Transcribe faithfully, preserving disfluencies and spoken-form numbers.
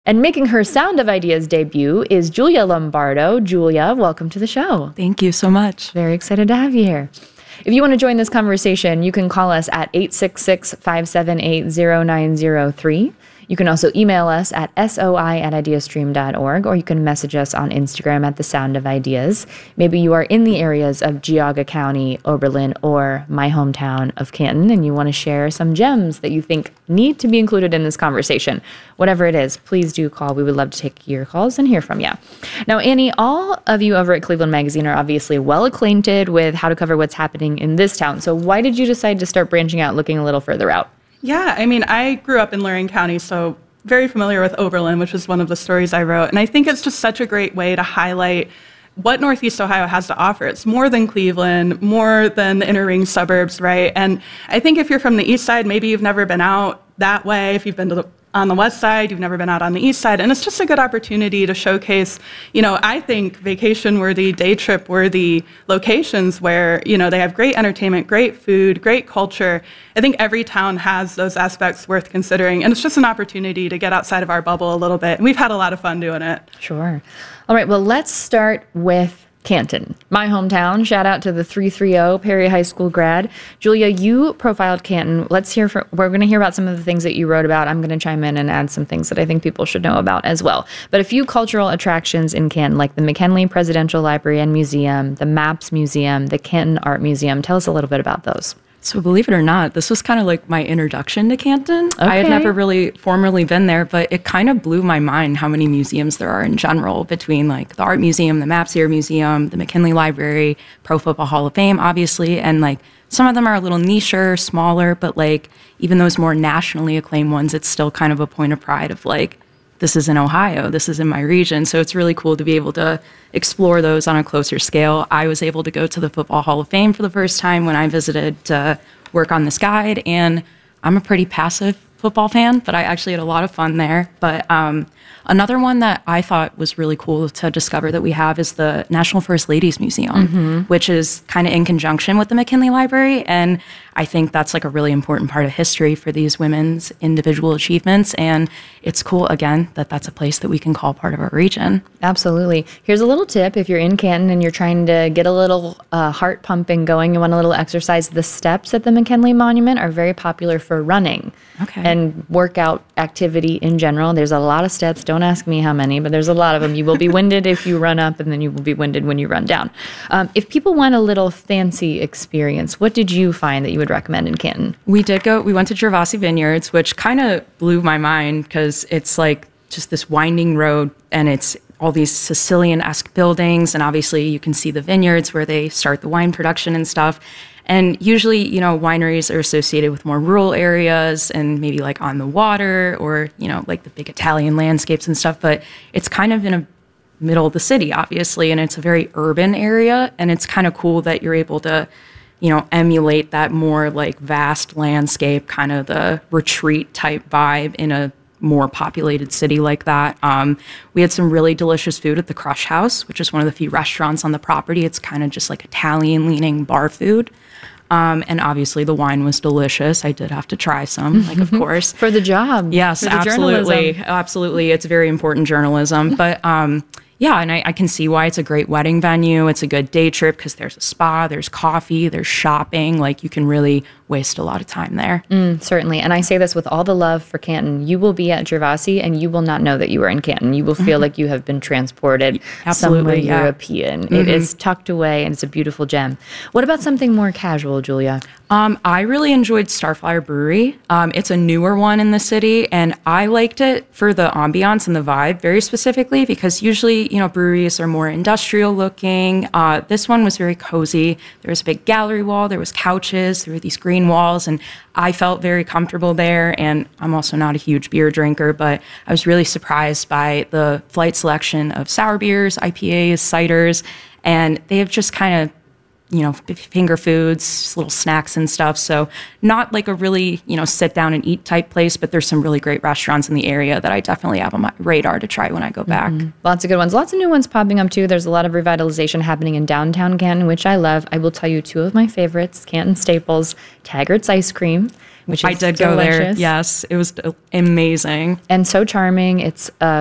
And making her Sound of Ideas debut is Julia Lombardo. Julia, welcome to the show. Thank you so much. Very excited to have you here. If you want to join this conversation, you can call us at eight six six, five seven eight, zero nine zero three. You can also email us at soi at ideastream dot org, or you can message us on Instagram at The Sound of Ideas. Maybe you are in the areas of Geauga County, Oberlin, or my hometown of Canton, and you want to share some gems that you think need to be included in this conversation. Whatever it is, please do call. We would love to take your calls and hear from you. Now, Annie, all of you over at Cleveland Magazine are obviously well acquainted with how to cover what's happening in this town. So why did you decide to start branching out, looking a little further out? Yeah, I mean, I grew up in Lorain County, so very familiar with Oberlin, which is one of the stories I wrote. And I think it's just such a great way to highlight what Northeast Ohio has to offer. It's more than Cleveland, more than the inner ring suburbs, right? And I think if you're from the east side, maybe you've never been out that way. If you've been to the on the west side, you've never been out on the east side, and it's just a good opportunity to showcase, you know, I think vacation-worthy, day trip-worthy locations where, you know, they have great entertainment, great food, great culture. I think every town has those aspects worth considering, and it's just an opportunity to get outside of our bubble a little bit, and we've had a lot of fun doing it. Sure. All right, well, let's start with Canton, my hometown. Shout out to the three thirty Perry High School grad. Julia, you profiled Canton. Let's hear from, we're going to hear about some of the things that you wrote about. I'm going to chime in and add some things that I think people should know about as well. But a few cultural attractions in Canton, like the McKinley Presidential Library and Museum, the MAPS Museum, the Canton Art Museum. Tell us a little bit about those. So believe it or not, this was kind of like my introduction to Canton. Okay. I had never really formally been there, but it kind of blew my mind how many museums there are in general, between like the Art Museum, the Maps Here Museum, the McKinley Library, Pro Football Hall of Fame, obviously. And like some of them are a little nicher, smaller, but like even those more nationally acclaimed ones, it's still kind of a point of pride of like, this is in Ohio, this is in my region. So it's really cool to be able to explore those on a closer scale. I was able to go to the Football Hall of Fame for the first time when I visited to work on this guide. And I'm a pretty passive football fan, but I actually had a lot of fun there. But um, another one that I thought was really cool to discover that we have is the National First Ladies Museum, mm-hmm. which is kind of in conjunction with the McKinley Library. And I think that's like a really important part of history for these women's individual achievements. And it's cool, again, that that's a place that we can call part of our region. Absolutely. Here's a little tip. If you're in Canton and you're trying to get a little uh, heart pumping going, you want a little exercise, the steps at the McKinley Monument are very popular for running okay. and workout activity in general. There's a lot of steps. Don't ask me how many, but there's a lot of them. You will be winded if you run up, and then you will be winded when you run down. Um, if people want a little fancy experience, what did you find that you would recommend in Canton? We did go, we went to Gervasi Vineyards, which kind of blew my mind because it's like just this winding road and it's all these Sicilian-esque buildings. And obviously you can see the vineyards where they start the wine production and stuff. And usually, you know, wineries are associated with more rural areas and maybe like on the water or, you know, like the big Italian landscapes and stuff. But it's kind of in a middle of the city, obviously, and it's a very urban area. And it's kind of cool that you're able to, you know, emulate that more like vast landscape, kind of the retreat type vibe in a more populated city like that. Um, we had some really delicious food at the Crush House, which is one of the few restaurants on the property. It's kind of just like Italian leaning bar food. Um, and obviously the wine was delicious. I did have to try some, like, of course. For the job. Yes, For the absolutely. journalism. Absolutely. It's very important journalism. But um, yeah, and I, I can see why it's a great wedding venue. It's a good day trip because there's a spa, there's coffee, there's shopping. Like, you can really waste a lot of time there. Mm, certainly. And I say this with all the love for Canton. You will be at Gervasi and you will not know that you are in Canton. You will feel like you have been transported Absolutely, somewhere yeah. European. Mm-hmm. It is tucked away and it's a beautiful gem. What about something more casual, Julia? Um, I really enjoyed Starflyer Brewery. Um, it's a newer one in the city, and I liked it for the ambiance and the vibe very specifically because usually, you know, breweries are more industrial looking. Uh, this one was very cozy. There was a big gallery wall. There was couches. There were these green walls, and I felt very comfortable there. And I'm also not a huge beer drinker, but I was really surprised by the flight selection of sour beers, I P As, ciders, and they have just kind of you know, finger foods, little snacks and stuff. So not like a really, you know, sit down and eat type place, but there's some really great restaurants in the area that I definitely have on my radar to try when I go back. Mm-hmm. Lots of good ones. Lots of new ones popping up too. There's a lot of revitalization happening in downtown Canton, which I love. I will tell you two of my favorites, Canton staples, Taggart's Ice Cream, which is I did delicious. go there. Yes, it was amazing. And so charming. It's uh,